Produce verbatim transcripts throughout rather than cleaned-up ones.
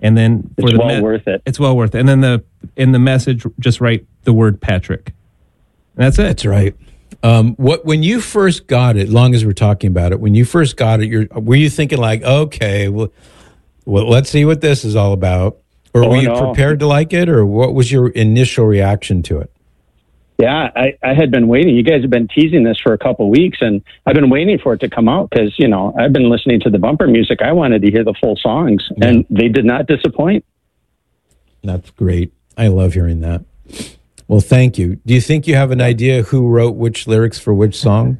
And then for it's the well me- worth it. It's well worth it. And then the in the message, just write the word Patrick. And that's it. That's right. Um, what when you first got it, long as we're talking about it, when you first got it, you're, were you thinking like, okay, well, well, let's see what this is all about? Or Oh, were you no. prepared to like it? Or what was your initial reaction to it? Yeah, I, I had been waiting. You guys have been teasing this for a couple of weeks, and I've been waiting for it to come out because, you know, I've been listening to the bumper music. I wanted to hear the full songs, Yeah. and they did not disappoint. That's great. I love hearing that. Well, thank you. Do you think you have an idea who wrote which lyrics for which song?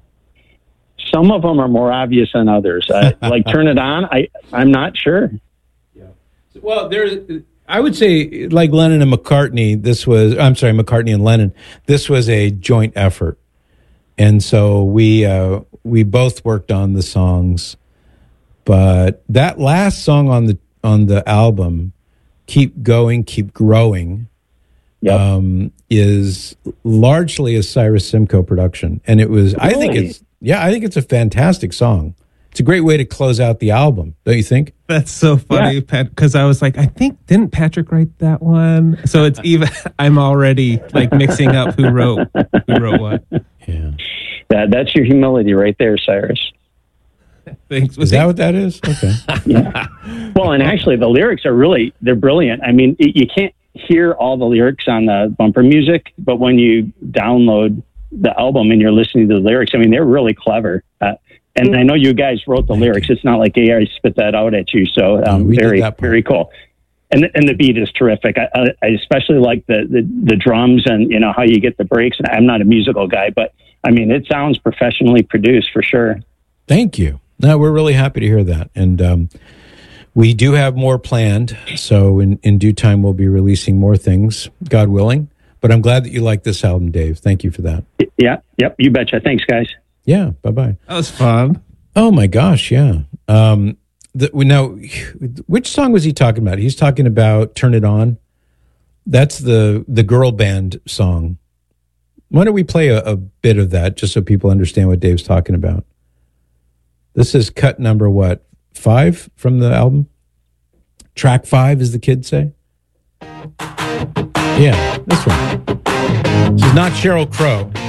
Some of them are more obvious than others. I, like Turn It On, I, I'm not sure. Yeah. Well, there's, I would say, like Lennon and McCartney, this was, I'm sorry, McCartney and Lennon, this was a joint effort. And so we, uh, we both worked on the songs. But that last song on the, on the album, Keep Going, Keep Growing, Yep. um, is largely a Cyrus Simcoe production. And it was, I think Really? it's, yeah, I think it's a fantastic song. It's a great way to close out the album, don't you think? That's so funny, Yeah. Pat, because I was like, I think, didn't Patrick write that one? So it's even, I'm already like mixing up who wrote, who wrote what. Yeah. That, that's your humility right there, Cyrus. Thanks. Is that what that is? Okay. Yeah. Well, and actually the lyrics are really, they're brilliant. I mean, y- you can't hear all the lyrics on the bumper music, but when you download the album and you're listening to the lyrics, I mean, they're really clever. Uh, and I know you guys wrote the Thank lyrics. you. It's not like A I spit that out at you. So No, um, we did very, that part. very cool. And the, and the beat is terrific. I, I, I especially like the, the, the drums and, you know, how you get the breaks. And I'm not a musical guy, but I mean, it sounds professionally produced for sure. Thank you. No, we're really happy to hear that. And um, we do have more planned. So in, in due time, we'll be releasing more things, God willing. But I'm glad that you like this album, Dave. Thank you for that. Yeah. Yep. You betcha. Thanks, guys. Yeah. Bye-bye. That was fun. Oh, my gosh. Yeah. Um, the, now, which song was he talking about? He's talking about Turn It On. That's the, the girl band song. Why don't we play a, a bit of that just so people understand what Dave's talking about? This is cut number what? Five from the album? Track five, as the kids say? Yeah, that's right. This is not Sheryl Crow.